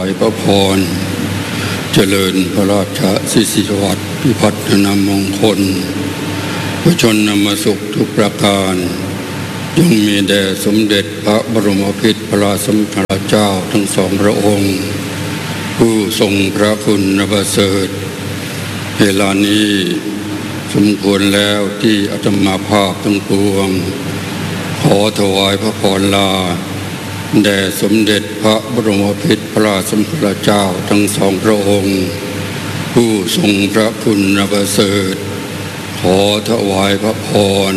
ายพระพรเจริญพระราชสิริวัตรพิพัฒนมงคลพระชนมสุขทุกประการจงมีแด่สมเด็จพระบรมพิตรพระสมเด็จเจ้าทั้งสองพระองค์ผู้ทรงพระคุณประเสริฐเวลานี้สมควรแล้วที่อาตมาภาพทั้งปวงขอถวายพระพรลาแด่สมเด็จพระบรมพิตรพระสมเด็จเจ้าทั้งสองพระองค์ผู้ทรงพระคุณประเสริฐขอถวายพระพร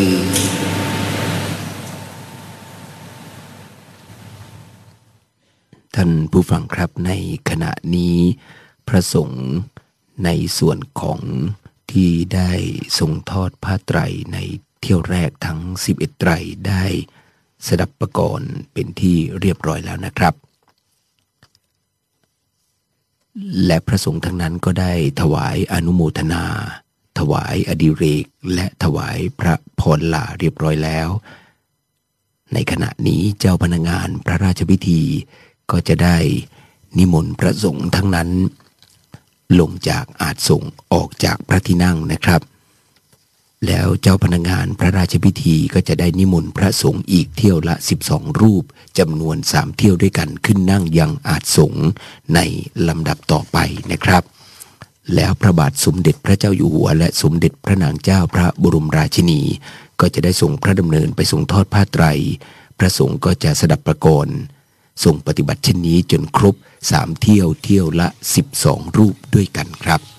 ท่านผู้ฟังครับในขณะนี้พระสงฆ์ในส่วนของที่ได้ทรงทอดผ้าไตรในเที่ยวแรกทั้ง11ไตรได้สดับประกรณ์เป็นที่เรียบร้อยแล้วนะครับและพระสงฆ์ทั้งนั้นก็ได้ถวายอนุโมทนาถวายอดิเรกและถวายพระพรลาเรียบร้อยแล้วในขณะนี้เจ้าพนักงานพระราชพิธีก็จะได้นิมนต์พระสงฆ์ทั้งนั้นลงจากอาสงฆ์ออกจากพระที่นั่งนะครับแล้วเจ้าพนักงานพระราชพิธีก็จะได้นิมนต์พระสงฆ์อีกเที่ยวละ12รูปจำนวน3เที่ยวด้วยกันขึ้นนั่งยังอาสงฆ์ในลำดับต่อไปนะครับแล้วพระบาทสมเด็จพระเจ้าอยู่หัวและสมเด็จพระนางเจ้าพระบรมราชินีก็จะได้ส่งพระดำเนินไปทรงทอดผ้าไตรพระสงฆ์ก็จะสดับประกรณ์ทรงปฏิบัติเช่นนี้จนครบ3เที่ยวละ12รูปด้วยกันครับ